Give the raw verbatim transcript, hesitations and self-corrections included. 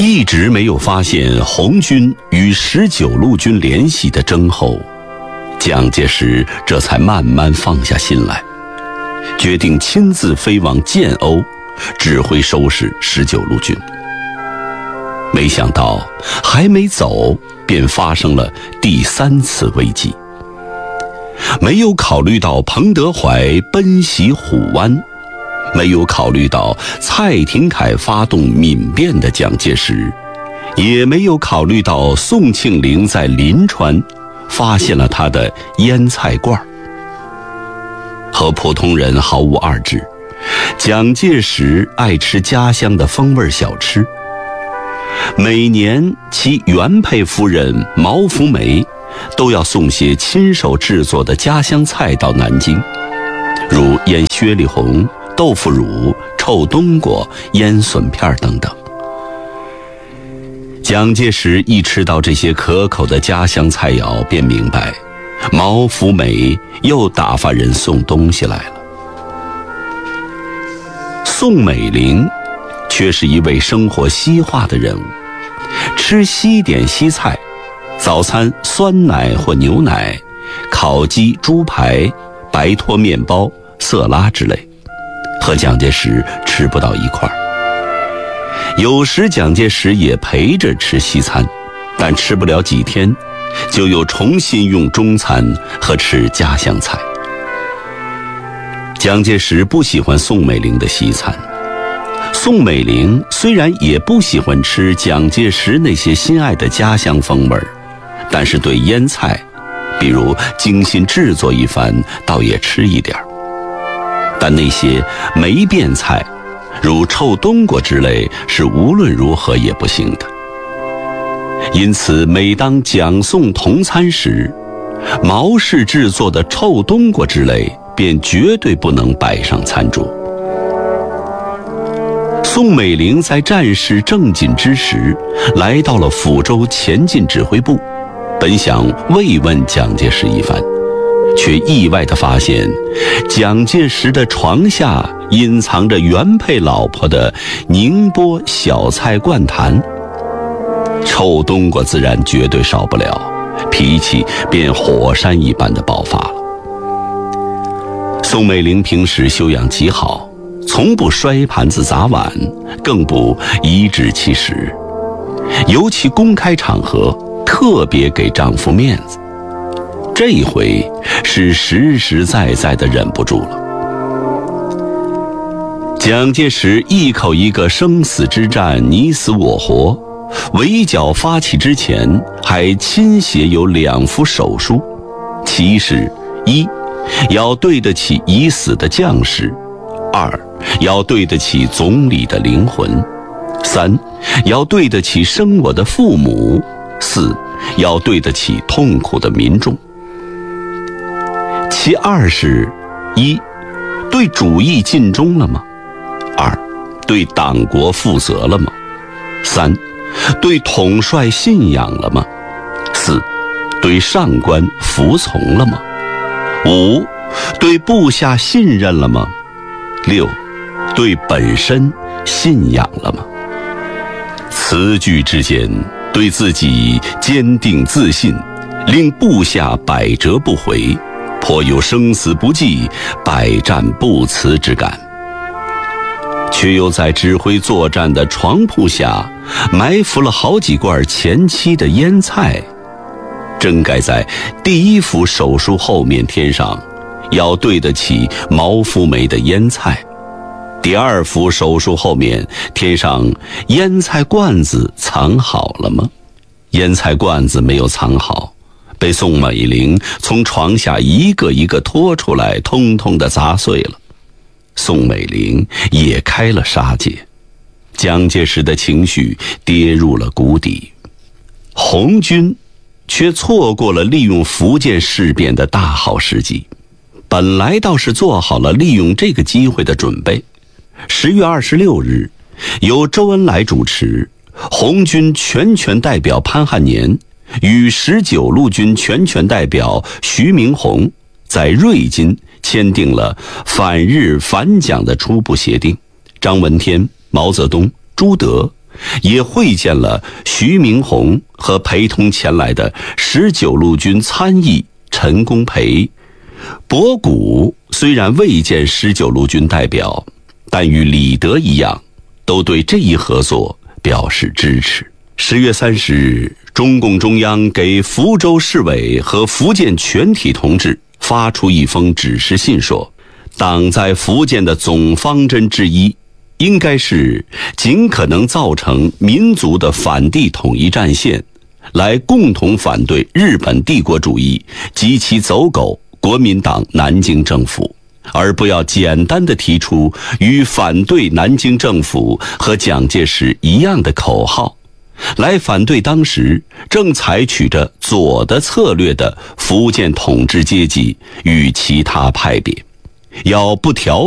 一直没有发现红军与十九路军联系的征后，蒋介石这才慢慢放下心来，决定亲自飞往建瓯，指挥收拾十九路军。没想到还没走，便发生了第三次危机。没有考虑到彭德怀奔袭虎湾，没有考虑到蔡廷锴发动闽变的蒋介石，也没有考虑到宋庆龄在临川发现了他的腌菜罐。和普通人毫无二致，蒋介石爱吃家乡的风味小吃。每年其原配夫人毛福梅都要送些亲手制作的家乡菜到南京，如腌薛里红、豆腐乳、臭冬瓜、腌笋片等等。蒋介石一吃到这些可口的家乡菜肴，便明白毛福梅又打发人送东西来了。宋美龄却是一位生活西化的人物，吃西点西菜，早餐酸奶或牛奶，烤鸡、猪排、白托面包、色拉之类，和蒋介石吃不到一块儿。有时蒋介石也陪着吃西餐，但吃不了几天，就又重新用中餐和吃家乡菜。蒋介石不喜欢宋美龄的西餐，宋美龄虽然也不喜欢吃蒋介石那些心爱的家乡风味，但是对腌菜，比如精心制作一番，倒也吃一点。但那些没变菜，如臭冬瓜之类，是无论如何也不行的。因此每当蒋宋同餐时，毛氏制作的臭冬瓜之类便绝对不能摆上餐桌。宋美龄在战事正紧之时，来到了抚州前进指挥部，本想慰问蒋介石一番，却意外地发现蒋介石的床下隐藏着原配老婆的宁波小菜灌坛。臭冬瓜自然绝对少不了，脾气便火山一般的爆发了。宋美龄平时修养极好，从不摔盘子砸碗，更不颐指气使，尤其公开场合特别给丈夫面子。这一回是实实在在的忍不住了。蒋介石一口一个生死之战，你死我活，围剿发起之前，还亲写有两幅手书，其是：一，要对得起已死的将士；二，要对得起总理的灵魂；三，要对得起生我的父母；四，要对得起痛苦的民众。其二是：一，对主义尽忠了吗？二，对党国负责了吗？三，对统帅信仰了吗？四，对上官服从了吗？五，对部下信任了吗？六，对本身信仰了吗？词句之间，对自己坚定自信，令部下百折不回，颇有生死不计、百战不辞之感。却又在指挥作战的床铺下埋伏了好几罐前期的腌菜，正该在第一幅手书后面添上要对得起毛福梅的腌菜，第二幅手书后面添上腌菜罐子藏好了吗？腌菜罐子没有藏好，被宋美龄从床下一个一个拖出来，通通的砸碎了。宋美龄也开了杀戒，蒋介石的情绪跌入了谷底。红军却错过了利用福建事变的大好时机，本来倒是做好了利用这个机会的准备。十月二十六日，由周恩来主持，红军全权代表潘汉年与十九路军全权代表徐明鸿在瑞金签订了反日反蒋的初步协定。张闻天、毛泽东、朱德也会见了徐明宏和陪同前来的十九路军参议陈公培。博古虽然未见十九路军代表，但与李德一样，都对这一合作表示支持。十月三十日，中共中央给福州市委和福建全体同志发出一封指示信，说党在福建的总方针之一应该是尽可能造成民族的反帝统一战线，来共同反对日本帝国主义及其走狗国民党南京政府，而不要简单地提出与反对南京政府和蒋介石一样的口号，来反对当时正采取着左的策略的福建统治阶级与其他派别。要不条